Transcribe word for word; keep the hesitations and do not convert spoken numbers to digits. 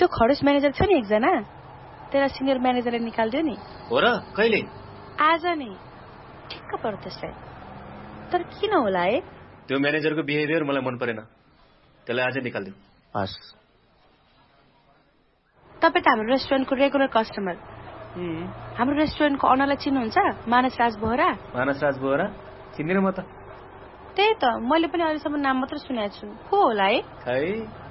त्यो खडस म्यानेजर छ नि एकजना, तेरा सिनियर म्यानेजरले निकाल्दियो नि। हो र? कहिले? आज नि। ठिक्क पर्यो त्यसलाई। तर किन होला है? त्यो म्यानेजरको बिहेभियर मलाई मन परेन, त्यसलाई आजै निकाल्दियो। हस्। तपाईँ त हाम्रो रेस्टुरेन्टको रेगुलर कस्टमर। हाम्रो रेस्टुरेन्टको अनरलाई चिन्नुहुन्छ? मानस राज बोहरा। मानस राज बोहरा? चिन्दिनँ म त। त्यही त, मैले पनि अहिलेसम्म नाम मात्र सुनेको छु। को होला है? खै